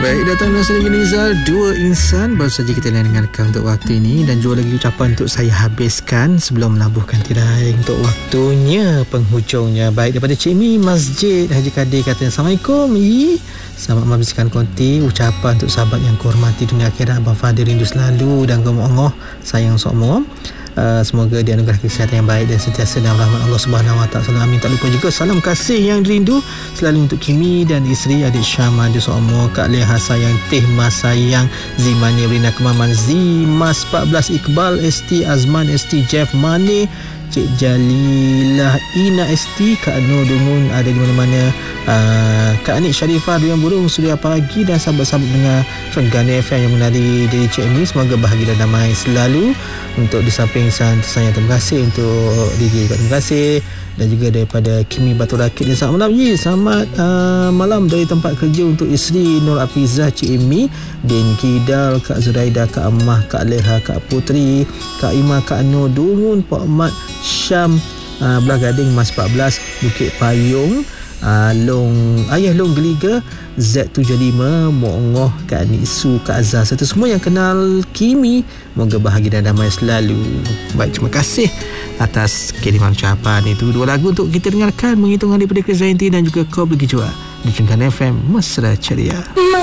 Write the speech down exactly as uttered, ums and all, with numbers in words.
Baik, datang Nasri Nizal, Dua Insan. Baru saja kita dengarkan untuk waktu ini. Dan juga lagi ucapan untuk saya habiskan sebelum menabuhkan tirai untuk waktunya penghujungnya. Baik, daripada Cik Mi Masjid Haji Kadir katanya, Assalamualaikum. I. Selamat menghabiskan konti. Ucapan untuk sahabat yang kuhormati dunia akhirat, Abang Fadil rindu selalu dan gomoh-ngoh sayang semua. Uh, semoga dianugerahkan kesihatan yang baik dan sentiasa dalam rahmat Allah Subhanahu Wa Taala. Amin. Tak lupa juga salam kasih yang rindu selalu untuk Kimi dan isteri, adik Syama, adik Somo, Kak Leha sayang, Teh Mas sayang, Zimani Rina Kemaman, Zimas empat belas, Iqbal S T, Azman S T, Jeff Mane, Cik Jalilah, Ina S T, Kak Nur Dungun ada di mana-mana, uh, Kak Anik Sharifah, Duyan Burung, Suria Pagi dan sahabat-sahabat dengar Trengganu F M yang menari dari Cik Mi. Semoga bahagia dan damai selalu. Untuk di samping saya, terima kasih untuk D J juga, terima kasih. Dan juga daripada Kimi Batu Rakit, dan selamat malam Yi, selamat uh, malam dari tempat kerja untuk isteri Nur Afizah, Cik Imi, Din Kidal, Kak Zuraida, Kak Amah, Kak Leha, Kak Putri, Kak Ima, Kak Nur Dungun, Pak Mat Syam, uh, Belah Gading Mas empat belas, Bukit Payung, uh, Long Ayah Long Geliga, Z tujuh lima, Mongoh, Kak Nisu, Kak Azhar, serta semua yang kenal Kimi. Moga bahagia dan damai selalu. Baik, terima kasih atas kiriman ucapan itu. Dua lagu untuk kita dengarkan, menghitung daripada Chris Zainti dan juga Kau Pergi Jua di Trengganu F M Mesra Ceria.